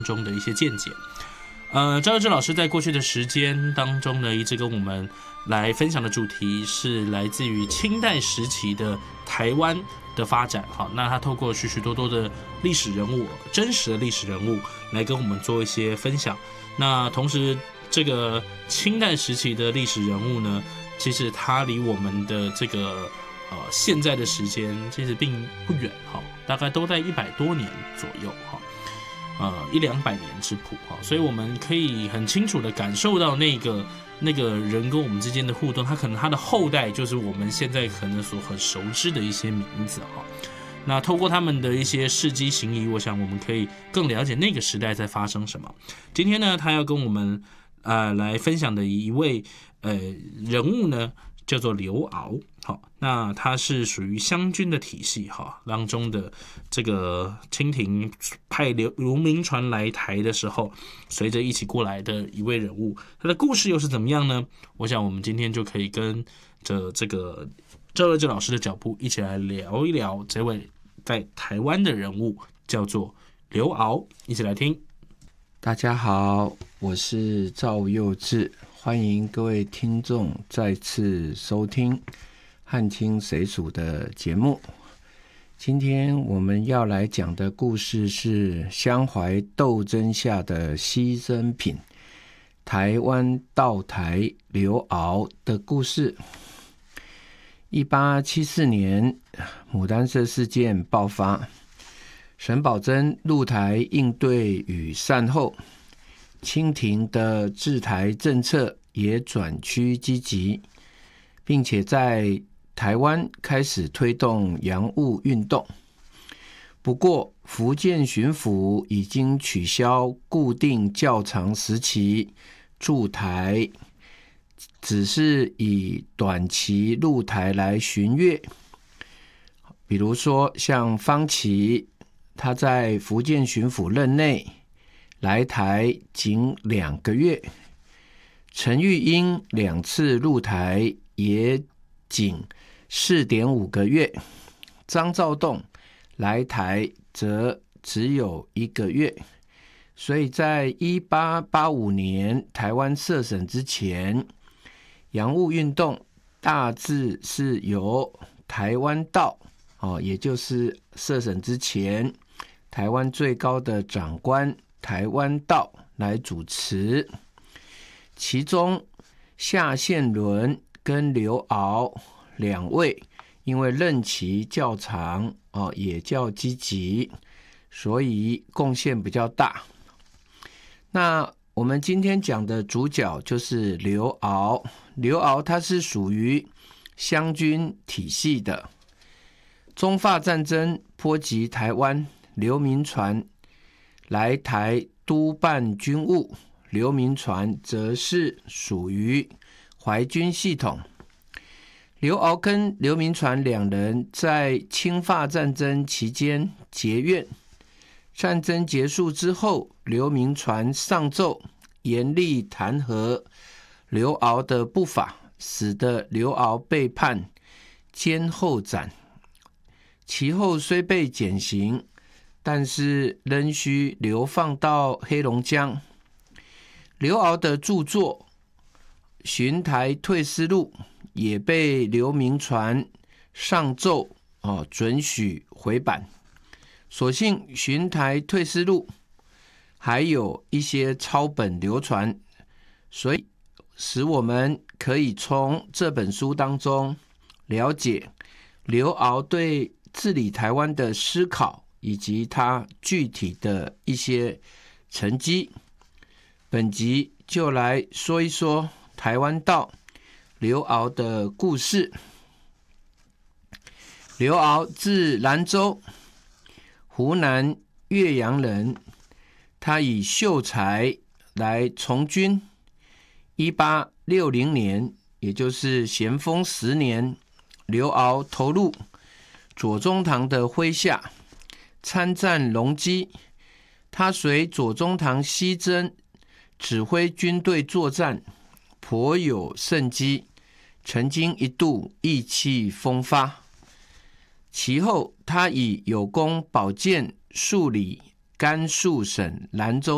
中的一些见解。赵佑志老师在过去的时间当中呢，一直跟我们来分享的主题是来自于清代时期的台湾的发展。好，那他透过许许多多的历史人物，真实的历史人物来跟我们做一些分享。那同时，这个清代时期的历史人物呢，其实他离我们的这个现在的时间其实并不远，大概都在100多年左右，100-200年之谱，所以我们可以很清楚的感受到那个人跟我们之间的互动，他可能他的后代就是我们现在可能所很熟知的一些名字哈。那透过他们的一些事迹行仪，我想我们可以更了解那个时代在发生什么。今天呢，他要跟我们来分享的一位人物呢，叫做刘骜。好，那他是属于湘军的体系当中的这个清廷派刘铭传来台的时候，随着一起过来的一位人物，他的故事又是怎么样呢？我想我们今天就可以跟着这个赵佑志老师的脚步，一起来聊一聊这位在台湾的人物，叫做刘骜，一起来听。 大家好，我是赵佑志，欢迎各位听众再次收听汉清谁属的节目。今天我们要来讲的故事是湘淮斗争下的牺牲品，台湾道台刘骜的故事。1874年，牡丹社事件爆发，沈葆桢入台应对与善后，清廷的治台政策也转趋积极，并且在台湾开始推动洋务运动。不过，福建巡抚已经取消固定较长时期驻台，只是以短期入台来巡阅。比如说像方琦，他在福建巡抚任内来台仅2个月，陈玉英2次入台也仅4.5个月，张肇栋来台则只有1个月。所以在1885年台湾设省之前，洋务运动大致是由台湾道，也就是设省之前台湾最高的长官台湾道来主持。其中夏宪伦跟刘骜2位因为任期较长，也较积极，所以贡献比较大。那我们今天讲的主角就是刘骜。刘骜他是属于湘军体系的。中法战争波及台湾，刘铭传来台督办军务，刘铭传则是属于淮军系统。刘骜跟刘铭传2人在清法战争期间结怨，战争结束之后，刘铭传上奏严厉弹劾刘骜的不法，使得刘骜被判监候斩。其后虽被减刑，但是仍需流放到黑龙江。刘骜的著作《巡台退师录》也被刘铭传上奏准许回版。所幸《巡台退师录》还有一些抄本流传，所以使我们可以从这本书当中了解刘骜对治理台湾的思考，以及他具体的一些成绩。本集就来说一说台湾道刘骜的故事。刘骜字兰州，湖南岳阳人，他以秀才来从军。1860年，也就是咸丰10年，刘骜投入左宗棠的麾下，参战龙基。他随左宗棠西征，指挥军队作战，颇有胜绩，曾经一度意气风发。其后他以有功保荐数理甘肃省兰州